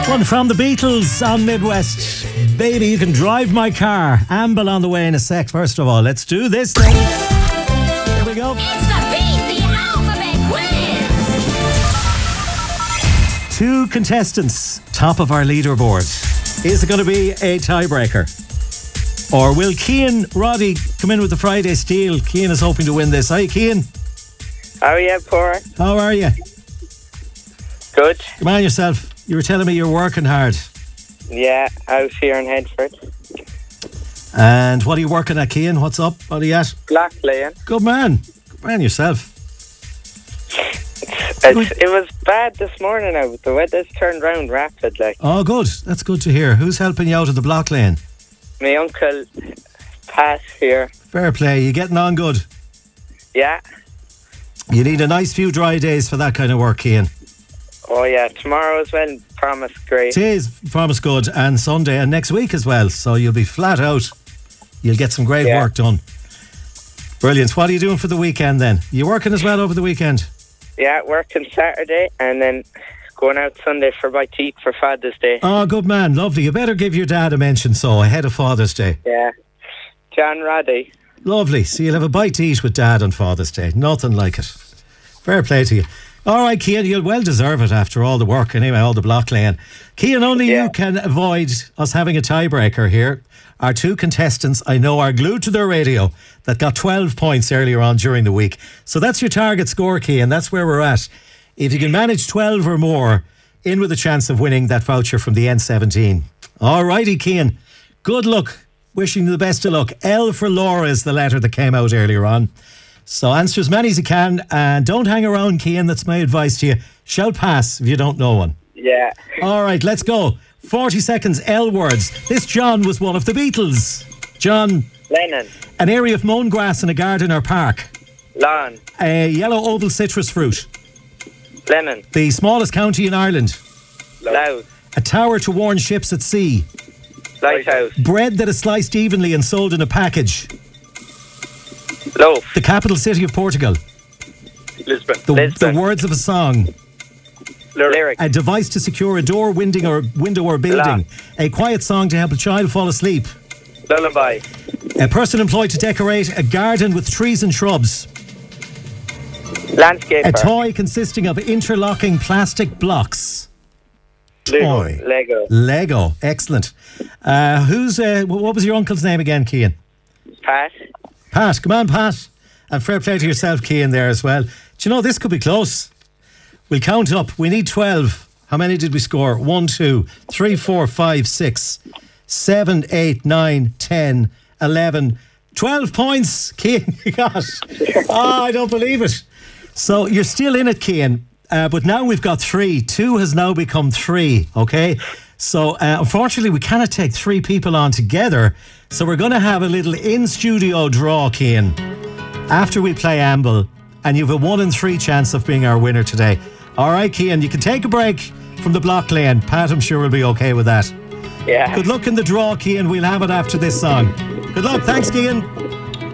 One from the Beatles on Midwest. Baby, you can drive my car. Amble on the way in a sec. First of all, let's do this thing. Here we go. It's the Beat the Alphabet Quiz. 2 contestants, top of our leaderboard. Is it going to be a tiebreaker? Or will Cian Roddy come in with the Friday steal? Cian is hoping to win this. Hi, Cian. How are you, Paul? How are you? Good. Come on yourself. You were telling me you're working hard. Yeah, out here in Headford. And what are you working at, Cian? What's up? What are you at? Black laying. Good man. Good man yourself. It was bad this morning now. The weather's turned round rapid, like. Oh, good. That's good to hear. Who's helping you out of the block lane? My uncle Pat here. Fair play. You getting on good? Yeah. You need a nice few dry days for that kind of work, Cian. Oh yeah, tomorrow as well. Promise great. It is, promise good, and Sunday and next week as well. So you'll be flat out. You'll get some great work done. Brilliant. What are you doing for the weekend then? You working as well over the weekend? Yeah, working Saturday and then going out Sunday for my teeth for Father's Day. Oh, good man. Lovely. You better give your dad a mention so ahead of Father's Day. Yeah. John Roddy. Lovely. So you'll have a bite to eat with dad on Father's Day. Nothing like it. Fair play to you. All right, Cian, you'll well deserve it after all the work, anyway, all the block laying. Cian, only you can avoid us having a tiebreaker here. Our 2 contestants, I know, are glued to their radio that got 12 points earlier on during the week. So that's your target score, Cian. That's where we're at. If you can manage 12 or more, in with a chance of winning that voucher from the N17. All righty, Cian. Good luck. Wishing you the best of luck. L for Laura is the letter that came out earlier on. So answer as many as you can and don't hang around, Cian. That's my advice to you. Shout pass if you don't know one. Yeah. All right, let's go. 40 seconds, L words. This John was one of the Beatles. John. Lennon. An area of mown grass in a garden or park. Lawn. A yellow oval citrus fruit. Lemon. The smallest county in Ireland. Louth. A tower to warn ships at sea. Lighthouse. Bread that is sliced evenly and sold in a package. Loaf. The capital city of Portugal. Lisbon. The words of a song. Lyric. A device to secure a door, window or building. Alarm. A quiet song to help a child fall asleep. Lullaby. A person employed to decorate a garden with trees and shrubs. Landscaper. A toy consisting of interlocking plastic blocks. Toy. Lego. Excellent. What was your uncle's name again, Cian? Pat. Pat. Come on, Pat. And fair play to yourself, Cian, there as well. Do you know, this could be close. We'll count up. We need 12. How many did we score? 1, 2, 3, 4, 5, 6, 7, 8, 9, 10, 11, 12 points, Cian. Gosh. I don't believe it. So you're still in it, Cian. But now we've got 3. 2 has now become 3, okay? So unfortunately, we cannot take 3 people on together. So we're going to have a little in-studio draw, Cian, after we play Amble. And you have a 1 in 3 chance of being our winner today. All right, Cian, you can take a break from the block lane. Pat, I'm sure will be okay with that. Yeah. Good luck in the draw, Cian. We'll have it after this song. Good luck. Thanks, Cian.